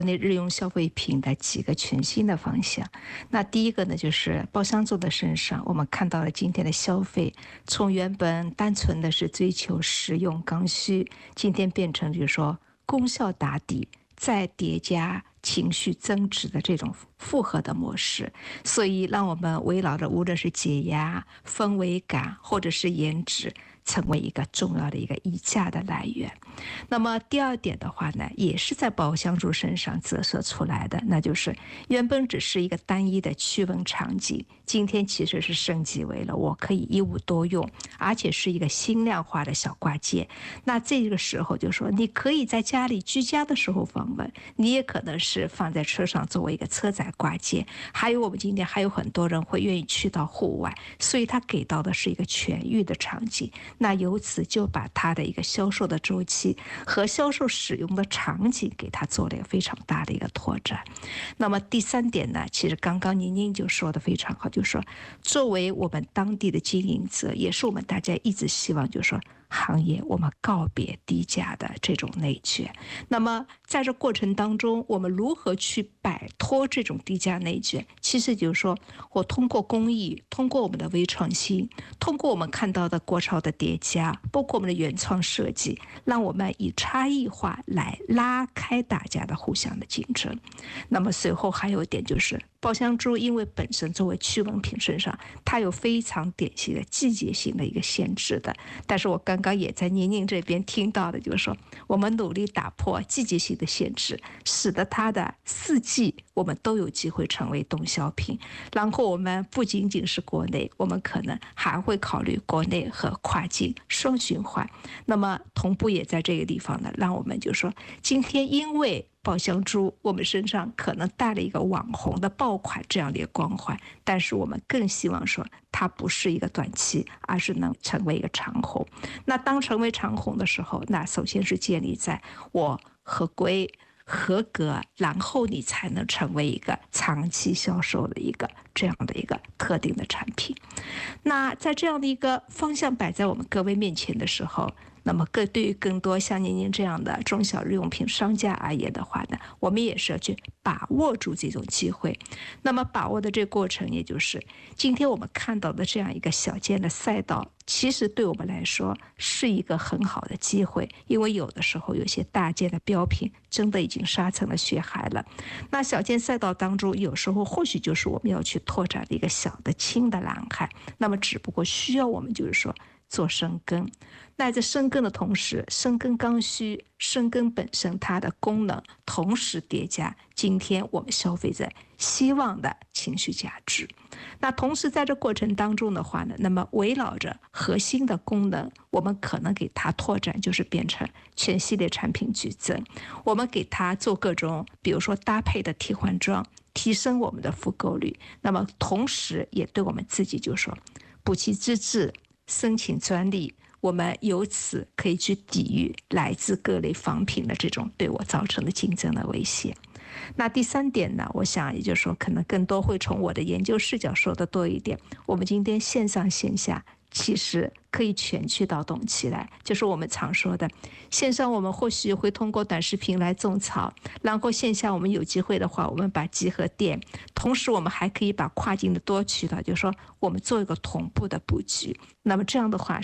内日用消费品的几个全新的方向。那第一个呢，就是包厢族的身上，我们看到了今天的消费，从原本单纯的是追求实用刚需，今天变成就是说功效打底，再叠加情绪增值的这种复合的模式，所以让我们围绕着无论是解压、氛围感或者是颜值，成为一个重要的一个溢价的来源。那么第二点的话呢，也是在包厢族身上折射出来的，那就是原本只是一个单一的驱蚊场景，今天其实是升级为了我可以一物多用，而且是一个轻量化的小挂件。那这个时候就说，你可以在家里居家的时候访问，你也可能是放在车上作为一个车载挂件，还有我们今天还有很多人会愿意去到户外，所以他给到的是一个全域的场景。那由此就把它的一个销售的周期和销售使用的场景给它做了一个非常大的一个拓展。那么第三点呢，其实刚刚宁就说的非常好，就是说作为我们当地的经营者，也是我们大家一直希望就是说行业我们告别低价的这种内卷。那么在这过程当中，我们如何去摆脱这种低价内卷？其实就是说我通过工艺，通过我们的微创新，通过我们看到的国潮的叠加，包括我们的原创设计，让我们以差异化来拉开大家的互相的竞争。那么随后还有一点就是包厢猪，因为本身作为驱蚊品身上，它有非常典型的季节性的一个限制的。但是我刚刚也在宁这边听到的，就是说我们努力打破季节性的限制，使得它的四季我们都有机会成为动销品。然后我们不仅仅是国内，我们可能还会考虑国内和跨境双循环。那么同步也在这个地方呢，让我们就说今天因为包厢猪我们身上可能带了一个网红的爆款这样的一个光环，但是我们更希望说它不是一个短期，而是能成为一个长红。那当成为长红的时候，那首先是建立在我合规合格，然后你才能成为一个长期销售的一个这样的一个特定的产品。那在这样的一个方向摆在我们各位面前的时候，那么对于更多像您这样的中小日用品商家而言的话呢，我们也是要去把握住这种机会。那么把握的这个过程，也就是今天我们看到的这样一个小件的赛道，其实对我们来说是一个很好的机会，因为有的时候有些大件的标品真的已经杀成了血海了。那小件赛道当中，有时候或许就是我们要去拓展的一个小的轻的蓝海，那么只不过需要我们就是说做深耕。那在深耕的同时，深耕刚需，深耕本身它的功能，同时叠加今天我们消费者希望的情绪价值。那同时在这过程当中的话呢，那么围绕着核心的功能，我们可能给它拓展，就是变成全系列产品矩阵，我们给它做各种比如说搭配的替换装，提升我们的复购率。那么同时也对我们自己就说补齐资质，申请专利，我们由此可以去抵御来自各类仿品的这种对我造成的竞争的威胁。那第三点呢，我想也就是说可能更多会从我的研究视角说的多一点，我们今天线上线下其实可以全渠道动起来，就是我们常说的线上我们或许会通过短视频来种草，然后线下我们有机会的话，我们把集合店，同时我们还可以把跨境的多渠道，就是说我们做一个同步的布局。那么这样的话